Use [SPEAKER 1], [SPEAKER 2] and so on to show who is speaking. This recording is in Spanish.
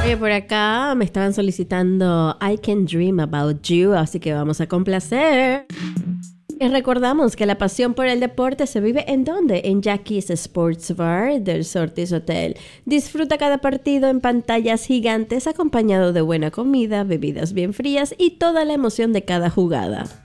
[SPEAKER 1] Oye, por acá me estaban solicitando I Can Dream About You, así que vamos a complacer. Y recordamos que la pasión por el deporte se vive ¿en dónde? En Jackie's Sports Bar del Sortis Hotel. Disfruta cada partido en pantallas gigantes acompañado de buena comida, bebidas bien frías y toda la emoción de cada jugada.